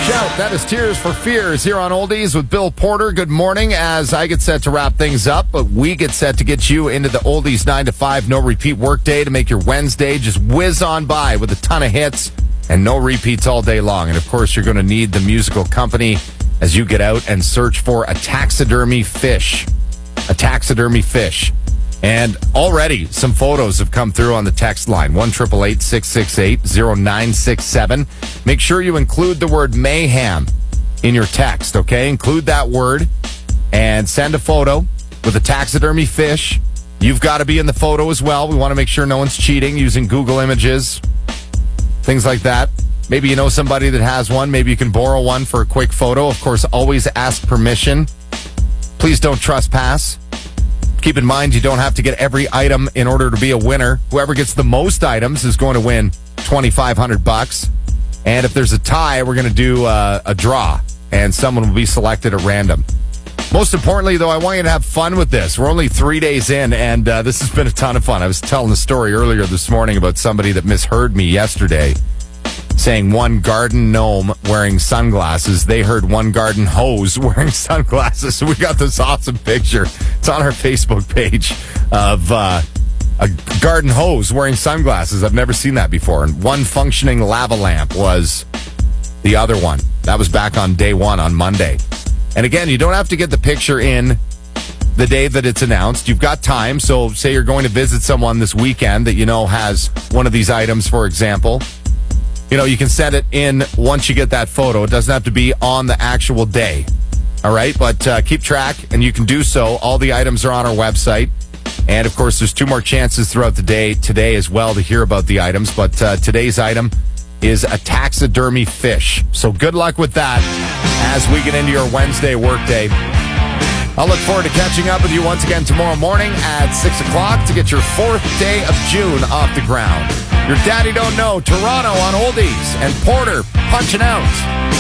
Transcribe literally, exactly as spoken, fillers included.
Shout. That is Tears for Fears here on Oldies with Bill Porter. Good morning as I get set to wrap things up, but we get set to get you into the Oldies nine to five no repeat workday to make your Wednesday just whiz on by with a ton of hits and no repeats all day long. And of course, you're going to need the musical company as you get out and search for a taxidermy fish. A taxidermy fish. And already some photos have come through on the text line, one eight eight eight, six six eight, zero nine six seven. Make sure you include the word mayhem in your text, okay? Include that word and send a photo with a taxidermy fish. You've got to be in the photo as well. We want to make sure no one's cheating using Google Images, things like that. Maybe you know somebody that has one. Maybe you can borrow one for a quick photo. Of course, always ask permission. Please don't trespass. Keep in mind, you don't have to get every item in order to be a winner. Whoever gets the most items is going to win twenty-five hundred bucks. And if there's a tie, we're going to do uh, a draw, and someone will be selected at random. Most importantly, though, I want you to have fun with this. We're only three days in, and uh, this has been a ton of fun. I was telling the story earlier this morning about somebody that misheard me yesterday, saying one garden gnome wearing sunglasses. They heard one garden hose wearing sunglasses. So we got this awesome picture. It's on our Facebook page of uh, a garden hose wearing sunglasses. I've never seen that before. And one functioning lava lamp was the other one. That was back on day one on Monday. And again, you don't have to get the picture in the day that it's announced. You've got time. So say you're going to visit someone this weekend that you know has one of these items, for example. You know, you can send it in once you get that photo. It doesn't have to be on the actual day. All right? But uh, keep track, and you can do so. All the items are on our website. And, of course, there's two more chances throughout the day today as well to hear about the items. But uh, today's item is a taxidermy fish. So good luck with that as we get into your Wednesday workday. I'll look forward to catching up with you once again tomorrow morning at six o'clock to get your fourth day of June off the ground. Your daddy don't know, Toronto on Oldies, and Porter punching out.